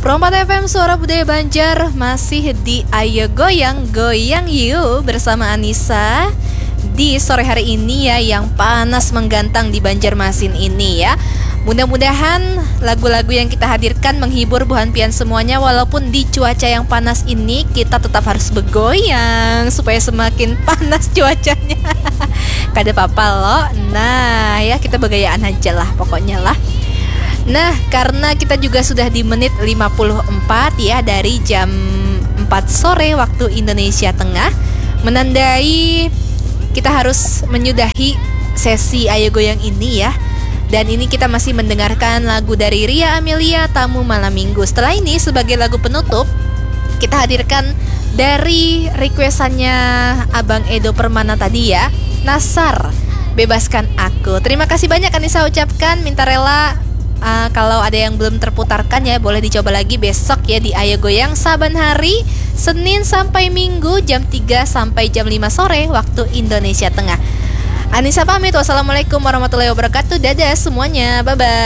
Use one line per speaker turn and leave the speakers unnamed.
104 FM Suara Budaya Banjar masih di Ayo Goyang Goyang Yuk bersama Anissa di sore hari ini ya, yang panas menggantang di Banjarmasin ini ya. Mudah-mudahan lagu-lagu yang kita hadirkan menghibur buhan pian semuanya. Walaupun di cuaca yang panas ini kita tetap harus bergoyang supaya semakin panas cuacanya. Kada apa-apa loh. Nah ya, kita bergayaan aja lah pokoknya lah. Nah, karena kita juga sudah di menit 54 ya dari jam 4 sore waktu Indonesia Tengah, menandai kita harus menyudahi sesi Ayo Goyang ini ya. Dan ini kita masih mendengarkan lagu dari Ria Amelia, Tamu Malam Minggu. Setelah ini sebagai lagu penutup kita hadirkan dari requestannya Abang Edo Permana tadi ya, Nasar, Bebaskan Aku. Terima kasih banyak Anissa ucapkan, minta rela. Kalau ada yang belum terputarkan ya, boleh dicoba lagi besok ya di Ayo Goyang saban hari Senin sampai Minggu jam 3 sampai jam 5 sore waktu Indonesia Tengah. Anissa pamit, wassalamualaikum warahmatullahi wabarakatuh. Dadah semuanya, bye-bye.